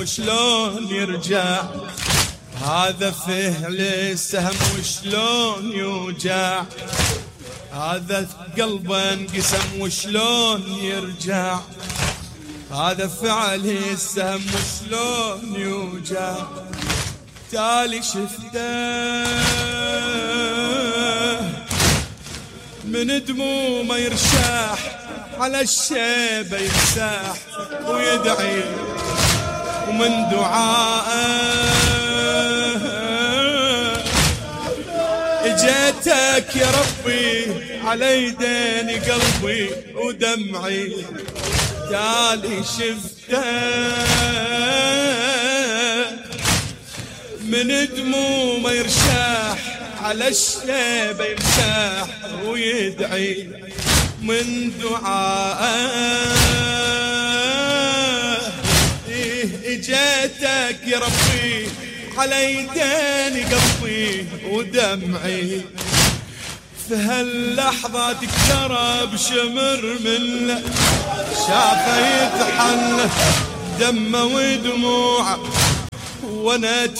وشلون يرجع هذا فعل السهم وشلون يوجع هذا قلبه انقسم وشلون يرجع هذا فعل السهم وشلون يوجع تالي شفته من دمومه يرشاح على الشيبه يمساح ويدعي ومن دعائه اجيتك يا ربي على يديني قلبي ودمعي تالي شفته من دمومه يرشاح على الشيبه يمساح ويدعي من دعائه اجيتك يا ربي على يديني قلبي ودمعي في هاللحظة تكترى بشمر منه شافه يتحنى دمه ودموعه وانا